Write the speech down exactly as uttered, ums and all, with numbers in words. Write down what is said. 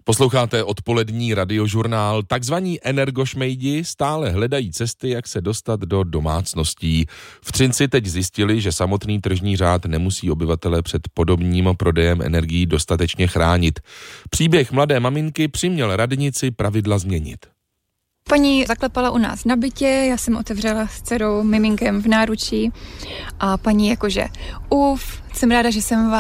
Posloucháte odpolední radiožurnál. Takzvaní energošmejdi stále hledají cesty, jak se dostat do domácností. V Třinci teď zjistili, že samotný tržní řád nemusí obyvatele před podobným prodejem energií dostatečně chránit. Příběh mladé maminky přiměl radnici pravidla změnit. Paní zaklepala u nás na bytě, já jsem otevřela s dcerou, miminkem v náručí a paní jakože uf, jsem ráda, že jsem vás